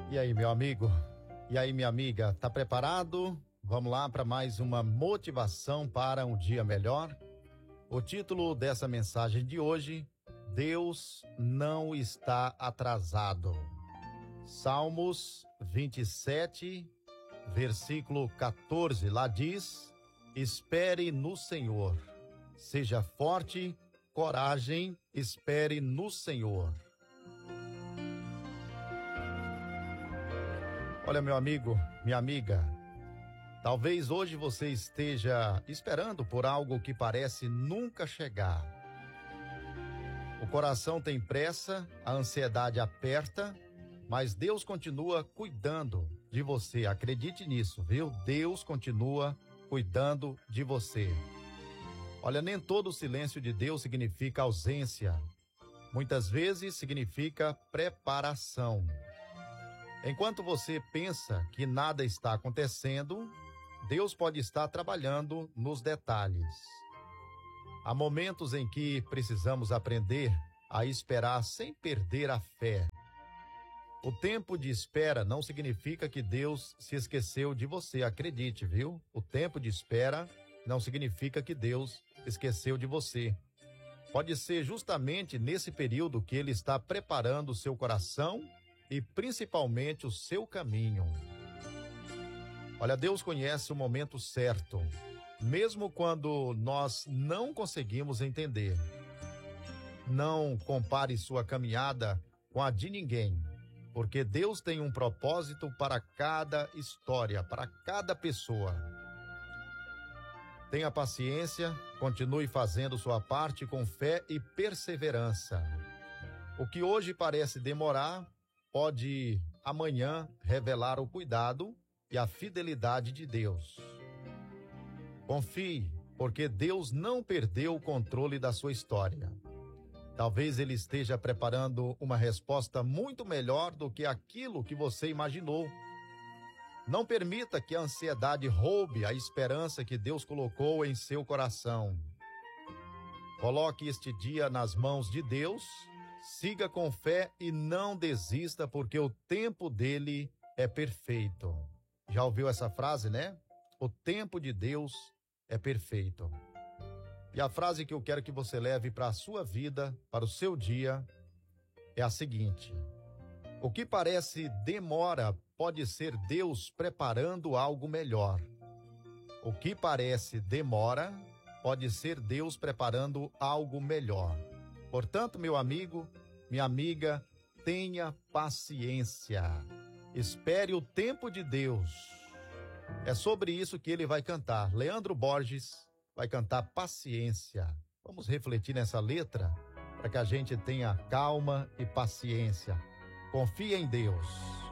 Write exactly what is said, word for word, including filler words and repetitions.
E aí, meu amigo? E aí, minha amiga? Tá preparado? Vamos lá para mais uma motivação para um dia melhor? O título dessa mensagem de hoje: Deus não está atrasado. Salmos vinte e sete, versículo quatorze, lá diz: espere no Senhor. Seja forte, coragem, espere no Senhor. Olha, meu amigo, minha amiga, talvez hoje você esteja esperando por algo que parece nunca chegar. O coração tem pressa, a ansiedade aperta, mas Deus continua cuidando de você. Acredite nisso, viu? Deus continua cuidando de você. Olha, nem todo o silêncio de Deus significa ausência. Muitas vezes significa preparação. Enquanto você pensa que nada está acontecendo, Deus pode estar trabalhando nos detalhes. Há momentos em que precisamos aprender a esperar sem perder a fé. O tempo de espera não significa que Deus se esqueceu de você, acredite, viu? O tempo de espera não significa que Deus esqueceu de você. Pode ser justamente nesse período que Ele está preparando o seu coração e principalmente o seu caminho. Olha, Deus conhece o momento certo, mesmo quando nós não conseguimos entender. Não compare sua caminhada com a de ninguém, porque Deus tem um propósito para cada história, para cada pessoa. Tenha paciência, continue fazendo sua parte com fé e perseverança. O que hoje parece demorar, pode amanhã revelar o cuidado e a fidelidade de Deus. Confie, porque Deus não perdeu o controle da sua história. Talvez Ele esteja preparando uma resposta muito melhor do que aquilo que você imaginou. Não permita que a ansiedade roube a esperança que Deus colocou em seu coração. Coloque este dia nas mãos de Deus. Siga com fé e não desista, porque o tempo dele é perfeito. Já ouviu essa frase, né? O tempo de Deus é perfeito. E a frase que eu quero que você leve para a sua vida, para o seu dia, é a seguinte: o que parece demora pode ser Deus preparando algo melhor. O que parece demora pode ser Deus preparando algo melhor. Portanto, meu amigo, minha amiga, tenha paciência. Espere o tempo de Deus. É sobre isso que ele vai cantar. Leandro Borges vai cantar Paciência. Vamos refletir nessa letra para que a gente tenha calma e paciência. Confie em Deus.